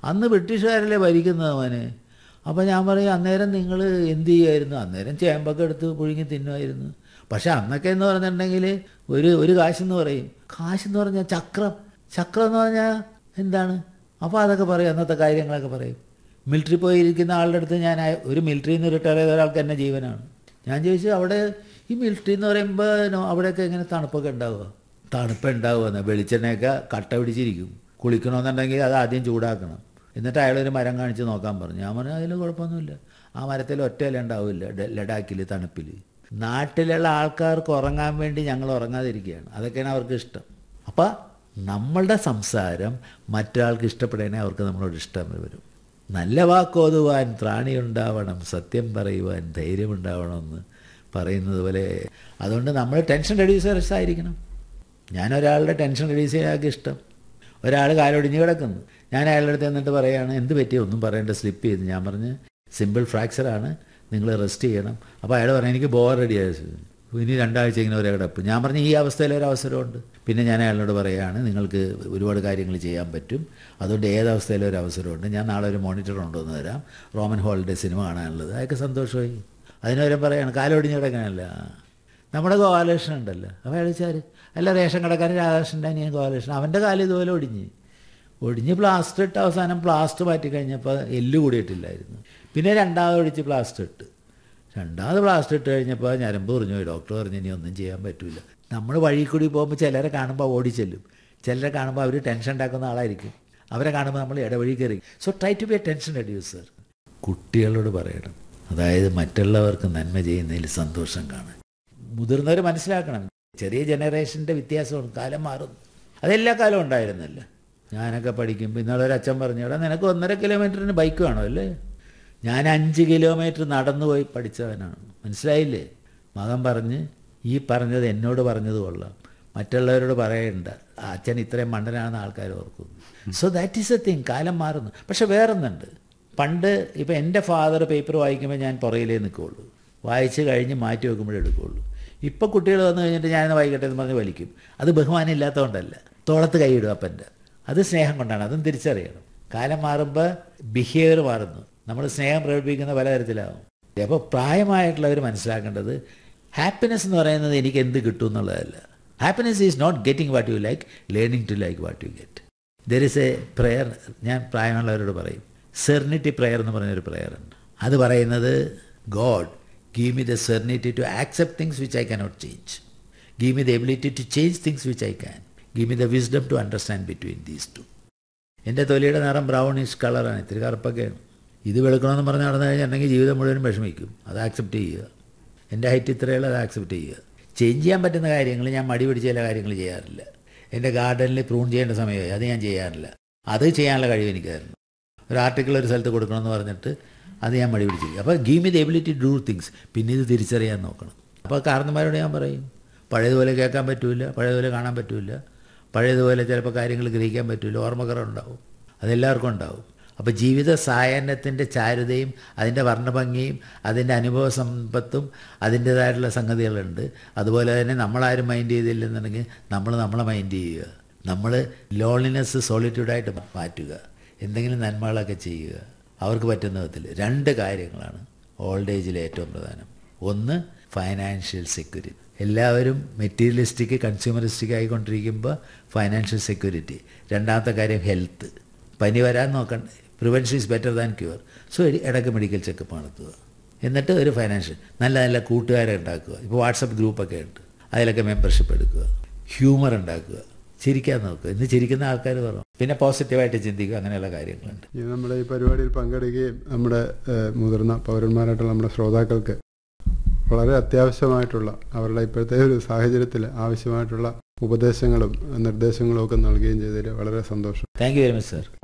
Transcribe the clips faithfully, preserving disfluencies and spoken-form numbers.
അന്ന് ബ്രിട്ടീഷുകാരല്ലേ ഭരിക്കുന്നത് അവന്. അപ്പോൾ ഞാൻ പറയും അന്നേരം നിങ്ങൾ എന്ത് ചെയ്യുമായിരുന്നു? അന്നേരം ചേമ്പൊക്കെ എടുത്ത് പുഴുങ്ങി തിന്നുമായിരുന്നു. പക്ഷെ അന്നൊക്കെ എന്ന് പറഞ്ഞിട്ടുണ്ടെങ്കിൽ ഒരു ഒരു കാശെന്ന് പറയും. കാശെന്ന് പറഞ്ഞാൽ ചക്രം, ചക്രം എന്ന് പറഞ്ഞാൽ എന്താണ്? അപ്പോൾ അതൊക്കെ പറയും, അന്നത്തെ കാര്യങ്ങളൊക്കെ പറയും. മിലിറ്ററി പോയിരിക്കുന്ന ആളുടെ അടുത്ത് ഞാൻ ഒരു മിലിറ്ററിയിൽ നിന്ന് റിട്ടയർ ചെയ്ത ഒരാൾക്ക് തന്നെ ജീവനാണ്. ഞാൻ ചോദിച്ചു അവിടെ ഈ മിലിറ്ററി എന്ന് പറയുമ്പോൾ അവിടെയൊക്കെ എങ്ങനെ തണുപ്പൊക്കെ ഉണ്ടാവുക? തണുപ്പ് ഉണ്ടാവുക, വെളിച്ചെണ്ണയൊക്കെ കട്ട പിടിച്ചിരിക്കും. കുളിക്കണമെന്നുണ്ടെങ്കിൽ അത് ആദ്യം ചൂടാക്കണം. എന്നിട്ട് അയാളൊരു മരം കാണിച്ച് നോക്കാൻ പറഞ്ഞു. ഞാൻ പറഞ്ഞു അതിൽ കുഴപ്പമൊന്നുമില്ല, ആ മരത്തിൽ ഒറ്റ ഇല ഉണ്ടാവില്ല ലഡാക്കിൽ തണുപ്പിൽ. നാട്ടിലുള്ള ആൾക്കാർക്ക് ഉറങ്ങാൻ വേണ്ടി ഞങ്ങൾ ഉറങ്ങാതിരിക്കുകയാണ്, അതൊക്കെയാണ് അവർക്ക് ഇഷ്ടം. അപ്പം നമ്മളുടെ സംസാരം മറ്റൊരാൾക്ക് ഇഷ്ടപ്പെടണേ അവർക്ക് നമ്മളോട് ഇഷ്ടം വരും. നല്ല വാക്കോതുവാൻ ത്രാണിയുണ്ടാവണം, സത്യം പറയുവാൻ ധൈര്യമുണ്ടാവണമെന്ന് പറയുന്നത് പോലെ. അതുകൊണ്ട് നമ്മൾ ടെൻഷൻ റെഡ്യൂസേഴ്സ് ആയിരിക്കണം. ഞാനൊരാളുടെ ടെൻഷൻ റെഡ്യൂസ് ചെയ്യാൻ ആൾക്ക് ഇഷ്ടം. ഒരാൾ കാലൊടിഞ്ഞ് കിടക്കുന്നു, ഞാൻ അയാളുടെ അടുത്ത് എന്നിട്ട് പറയുകയാണ് എന്ത് പറ്റി, ഒന്നും പറയേണ്ട, സ്ലിപ്പ് ചെയ്ത്. ഞാൻ പറഞ്ഞ് സിമ്പിൾ ഫ്രാക്ചറാണ്, നിങ്ങൾ റെസ്റ്റ് ചെയ്യണം. അപ്പോൾ അയാൾ പറഞ്ഞു എനിക്ക് ബോർ റെഡിയായി, ഇനി രണ്ടാഴ്ച ഇങ്ങനെ ഒരേ കിടപ്പ്. ഞാൻ പറഞ്ഞു ഈ അവസ്ഥയിൽ ഒരു അവസരമുണ്ട്. പിന്നെ ഞാൻ അയാളോട് പറയുകയാണ് നിങ്ങൾക്ക് ഒരുപാട് കാര്യങ്ങൾ ചെയ്യാൻ പറ്റും, അതുകൊണ്ട് ഏതവസ്ഥയിലും ഒരു അവസരമുണ്ട്. ഞാൻ നാളെ ഒരു മോണിറ്റർ കൊണ്ടുവന്ന് തരാം, റോമൻ ഹോളിഡേ സിനിമ കാണാനുള്ളത്. അതൊക്കെ സന്തോഷമായി. അതിനവരും പറയാണ് കാലൊടിഞ്ഞ് കിടക്കാനല്ല, നമ്മുടെ ഗോപാലകൃഷ്ണൻ ഉണ്ടല്ലോ, അപ്പോൾ അയാൾ വെച്ചാൽ അല്ല റേഷൻ കടക്കാരൻ രാധാകൃഷ്ണൻ്റെ അനിയൻ ഗോപാലകൃഷ്ണൻ, അവൻ്റെ കാലം ഇതുപോലെ ഒടിഞ്ഞ് ഒടിഞ്ഞ് പ്ലാസ്റ്റർ ഇട്ട് അവസാനം പ്ലാസ്റ്റർ മാറ്റി കഴിഞ്ഞപ്പോൾ എല്ല് കൂടിയിട്ടില്ലായിരുന്നു. പിന്നെ രണ്ടാമത് ഒടിച്ച് പ്ലാസ്റ്റർ ഇട്ട് രണ്ടാമത് പ്ലാസ്റ്റർ ഇട്ട് കഴിഞ്ഞപ്പോൾ ഞരമ്പ് പറഞ്ഞു പോയി. ഡോക്ടർ പറഞ്ഞു ഇനി ഒന്നും ചെയ്യാൻ പറ്റില്ല. നമ്മൾ വഴി കൂടി പോകുമ്പോൾ ചിലരെ കാണുമ്പോൾ ഓടിച്ചെല്ലും, ചിലരെ കാണുമ്പോൾ അവർ ടെൻഷൻ ഉണ്ടാക്കുന്ന ആളായിരിക്കും, അവരെ കാണുമ്പോൾ നമ്മൾ ഇടവഴി കയറി. So try to B A tension reducer. കുട്ടികളോട് പറയണം, അതായത് മറ്റുള്ളവർക്ക് നന്മ ചെയ്യുന്നതിൽ സന്തോഷം കാണാൻ. മുതിർന്നവർ മനസ്സിലാക്കണം, ചെറിയ ജനറേഷൻ്റെ വ്യത്യാസമാണ്, കാലം മാറുന്നു. അതെല്ലാ കാലവും ഉണ്ടായിരുന്നല്ല. ഞാനൊക്കെ പഠിക്കുമ്പോൾ ഇന്നാളെ ഒരു അച്ഛൻ പറഞ്ഞു എടാ നിനക്ക് ഒന്നര കിലോമീറ്ററിന് ബൈക്ക് വേണോ അല്ലേ? ഞാൻ അഞ്ച് കിലോമീറ്റർ നടന്നു പോയി പഠിച്ചവനാണ്, മനസ്സിലായില്ലേ? മകൻ പറഞ്ഞ് ഈ പറഞ്ഞത് എന്നോട് പറഞ്ഞത് കൊള്ളാം, മറ്റുള്ളവരോട് പറയണ്ട, അച്ഛൻ ഇത്രയും മണ്ടനാണെന്ന് ആൾക്കാർ ഓർക്കുന്നു. So that is A thing. കാലം മാറുന്നു. പക്ഷെ വേറൊന്നുണ്ട്. പണ്ട് ഇപ്പോൾ എൻ്റെ ഫാദർ പേപ്പർ വായിക്കുമ്പോൾ ഞാൻ പുറകിലേ നിൽക്കുകയുള്ളൂ, വായിച്ച് കഴിഞ്ഞ് മാറ്റി വെക്കുമ്പോഴേ എടുക്കുകയുള്ളൂ. ഇപ്പോൾ കുട്ടികൾ വന്നു കഴിഞ്ഞിട്ട് ഞാനിന്ന് വായിക്കട്ടെ എന്ന് പറഞ്ഞ് വലിക്കും. അത് ബഹുമാനം ഇല്ലാത്തതുകൊണ്ടല്ല, തോളത്ത് കൈയിടും അപ്പൻ്റെ. അത് സ്നേഹം കൊണ്ടാണ്, അതും തിരിച്ചറിയണം. കാലം മാറുമ്പോൾ ബിഹേവിയർ മാറുന്നു, നമ്മൾ സ്നേഹം പ്രകടിപ്പിക്കുന്ന പലതരത്തിലാവും. അപ്പോൾ പ്രായമായിട്ടുള്ളവർ മനസ്സിലാക്കേണ്ടത് ഹാപ്പിനെസ് എന്ന് പറയുന്നത് എനിക്ക് എന്ത് കിട്ടും എന്നുള്ളതല്ല. Happiness is not getting what you like, learning to like what you get. There is A prayer, ഞാൻ പ്രായമുള്ളവരോട് പറയും, സെർനിറ്റി പ്രെയർ എന്ന് പറഞ്ഞൊരു പ്രെയർ ഉണ്ട്. അത് പറയുന്നത് God give me the serenity to accept things which I cannot change. Give me the ability to change things which I can. Give me the wisdom to understand between these two. എൻ്റെ തൊലിയുടെ നിറം brownish കളറാണ്, ഇത്തിരി കറുപ്പൊക്കെയാണ്. ഇത് വെളുക്കണമെന്ന് പറഞ്ഞ് നടന്നു കഴിഞ്ഞിട്ടുണ്ടെങ്കിൽ ജീവിതം മുഴുവനും വിഷമിക്കും. അത് ആക്സെപ്റ്റ് ചെയ്യുക. എൻ്റെ ഹൈറ്റ് ഇത്രയുള്ള അത് ആക്സെപ്റ്റ് ചെയ്യുക. ചേഞ്ച് ചെയ്യാൻ പറ്റുന്ന കാര്യങ്ങൾ ഞാൻ മടി പിടിച്ച ചില കാര്യങ്ങൾ ചെയ്യാറില്ല. എൻ്റെ ഗാർഡനിൽ പ്രൂൺ ചെയ്യേണ്ട സമയമായി, അത് ഞാൻ ചെയ്യാറില്ല. അത് ചെയ്യാനുള്ള കഴിവ് എനിക്കായിരുന്നു. ഒരു ആർട്ടിക്കിൾ ഒരു സ്ഥലത്ത് കൊടുക്കണമെന്ന് പറഞ്ഞിട്ട് അത് ഞാൻ മടി പിടിച്ചിരിക്കും. അപ്പോൾ give me the ability to do things. പിന്നെ ഇത് തിരിച്ചറിയാൻ നോക്കണം. അപ്പോൾ കാരണന്മാരോട് ഞാൻ പറയും പഴയതുപോലെ കേൾക്കാൻ പറ്റില്ല, പഴയതുപോലെ കാണാൻ പറ്റില്ല, പഴയതുപോലെ ചിലപ്പോൾ കാര്യങ്ങൾ ഗ്രഹിക്കാൻ പറ്റില്ല, ഓർമ്മക്കുറവുണ്ടാവും, അതെല്ലാവർക്കും ഉണ്ടാവും. അപ്പോൾ ജീവിത സായാഹ്നത്തിൻ്റെ ചാരുതയും അതിൻ്റെ വർണ്ണഭംഗിയും അതിൻ്റെ അനുഭവ സമ്പത്തും അതിൻ്റേതായിട്ടുള്ള സംഗതികളുണ്ട്. അതുപോലെ തന്നെ നമ്മളാരും മൈൻഡ് ചെയ്തില്ലെന്നുണ്ടെങ്കിൽ നമ്മൾ നമ്മളെ മൈൻഡ് ചെയ്യുക. നമ്മൾ ലോൺലിനെസ് സോളിറ്റ്യൂഡായിട്ട് മാറ്റുക, എന്തെങ്കിലും നന്മകളൊക്കെ ചെയ്യുക അവർക്ക് പറ്റുന്ന വിധത്തിൽ. രണ്ട് കാര്യങ്ങളാണ് ഓൾഡ് ഏജിൽ ഏറ്റവും പ്രധാനം. ഒന്ന് ഫൈനാൻഷ്യൽ സെക്യൂരിറ്റി. എല്ലാവരും മെറ്റീരിയലിസ്റ്റിക് കൺസ്യൂമറിസ്റ്റിക് ആയിക്കൊണ്ടിരിക്കുമ്പോൾ ഫൈനാൻഷ്യൽ സെക്യൂരിറ്റി. രണ്ടാമത്തെ കാര്യം ഹെൽത്ത്. പനി വരാൻ നോക്കണ്ട, prevention is better than cure. So ഇടയ്ക്ക് മെഡിക്കൽ ചെക്കപ്പ് നടത്തുക. എന്നിട്ട് ഒരു ഫൈനാൻഷ്യൽ നല്ല നല്ല കൂട്ടുകാരെ ഉണ്ടാക്കുക. ഇപ്പോൾ വാട്സപ്പ് ഗ്രൂപ്പൊക്കെ ഉണ്ട്, അതിലൊക്കെ മെമ്പർഷിപ്പ് എടുക്കുക. ഹ്യൂമർ ഉണ്ടാക്കുക, ചിരിക്കാൻ നോക്കുക. ഇന്ന് ചിരിക്കുന്ന ആൾക്കാർ കുറവ്. പിന്നെ പോസിറ്റീവായിട്ട് ചിന്തിക്കുക, അങ്ങനെയുള്ള കാര്യങ്ങളുണ്ട്. നമ്മുടെ ഈ പരിപാടിയിൽ പങ്കെടുക്കുകയും നമ്മുടെ മുതിർന്ന പൗരന്മാരായിട്ടുള്ള നമ്മുടെ ശ്രോതാക്കൾക്ക് വളരെ അത്യാവശ്യമായിട്ടുള്ള അവരുടെ ഇപ്പോഴത്തെ ഒരു സാഹചര്യത്തിൽ ആവശ്യമായിട്ടുള്ള ഉപദേശങ്ങളും നിർദ്ദേശങ്ങളും ഒക്കെ നൽകുകയും ചെയ്തതിൽ വളരെ സന്തോഷം. Thank you very much sir.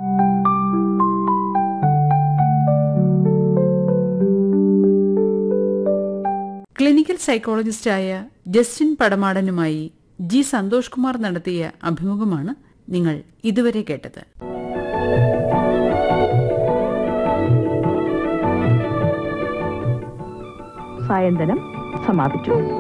Clinical സൈക്കോളജിസ്റ്റായ Justin പടമാടനുമായി G Santhosh Kumar നടത്തിയ അഭിമുഖമാണ് നിങ്ങൾ ഇതുവരെ കേട്ടത്. സായന്തനം സമാപിച്ചു.